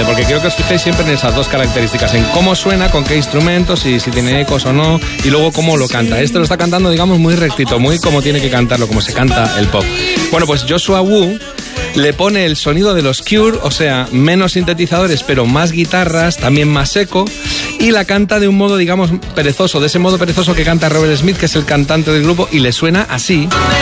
¿vale? Porque quiero que os fijéis siempre en esas dos características, en cómo suena, con qué instrumentos, y si tiene ecos o no, y luego cómo lo canta. Este lo está cantando, digamos, muy rectito, muy como tiene que cantarlo, como se canta el pop. Bueno, pues Joshua Wu le pone el sonido de los Cure, o sea, menos sintetizadores, pero más guitarras, también más seco, y la canta de un modo, digamos, perezoso, de ese modo perezoso que canta Robert Smith, que es el cantante del grupo, y le suena así.